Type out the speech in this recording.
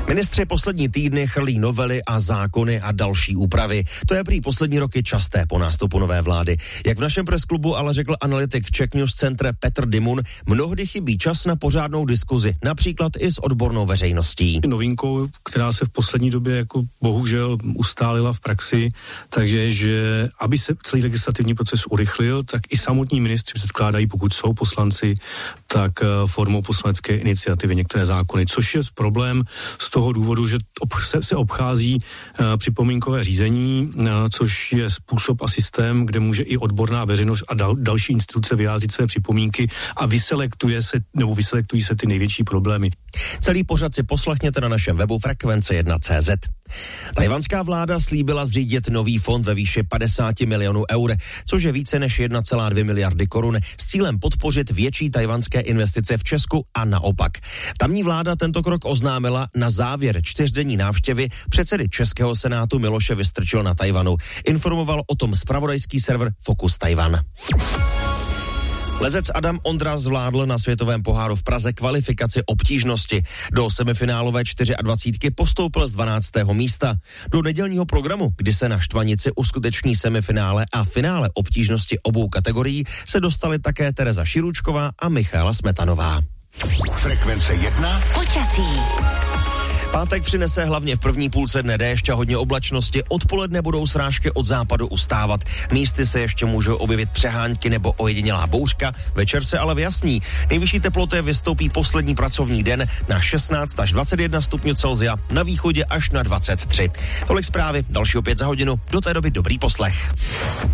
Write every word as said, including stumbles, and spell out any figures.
Ministři poslední týdny chrlí novely a zákony a další úpravy. To je prý poslední roky časté po nástupu nové vlády. Jak v našem presklubu ale řekl analytik Czech News Centre Petr Dimun, mnohdy chybí čas na pořádnou diskuzi, například i s odbornou veřejností. Novinkou, která se v poslední době jako bohužel ustálila v praxi, takže že aby se celý legislativní proces urychlil, tak i samotní ministři předkládají, pokud jsou poslanci, tak formou poslanecké iniciativy některé zákony, což je problém z toho důvodu, že se, se obchází uh, připomínkové řízení, uh, což je způsob a systém, kde může i odborná veřejnost a dal, další instituce vyjádřit své připomínky a vyselektuje se, nebo vyselektují se ty největší problémy. Celý pořad si poslechněte na našem webu frekvence jedna tečka cé zet. Tajvanská vláda slíbila zřídit nový fond ve výši padesát milionů eur, což je více než jedna celá dvě miliardy korun, s cílem podpořit větší tajvanské investice v Česku a naopak. Tamní vláda tento krok oznámila na závěr čtyřdenní návštěvy předsedy Českého senátu Miloše Vystrčila na Tajvanu. Informoval o tom zpravodajský server Focus Taiwan. Lezec Adam Ondra zvládl na světovém poháru v Praze kvalifikaci obtížnosti. Do semifinálové dvacítky čtyřky postoupil z dvanáctého místa. Do nedělního programu, kdy se na Štvanici uskuteční semifinále a finále obtížnosti obou kategorií, se dostali také Tereza Širučková a Michaela Smetanová. Frekvence jedna. Počasí. Pátek přinese hlavně v první půlce dne déšť a hodně oblačnosti. Odpoledne budou srážky od západu ustávat. Místy se ještě můžou objevit přehánky nebo ojedinělá bouřka. Večer se ale vyjasní. Nejvyšší teploty vystoupí poslední pracovní den na šestnáct až dvacet jedna stupňů Celsia, na východě až na dvacet tři. Tolik zprávy, další opět za hodinu. Do té doby dobrý poslech.